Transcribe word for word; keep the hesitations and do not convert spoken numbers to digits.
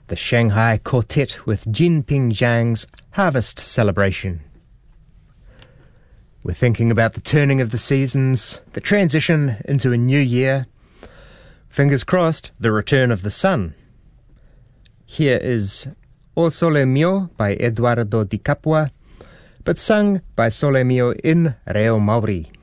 the Shanghai Quartet with Jinping Zhang's Harvest Celebration. We're thinking about the turning of the seasons, the transition into a new year. Fingers crossed, the return of the sun. Here is O Sole Mio by Eduardo Di Capua, but sung by Sole Mio in Reo Mauri.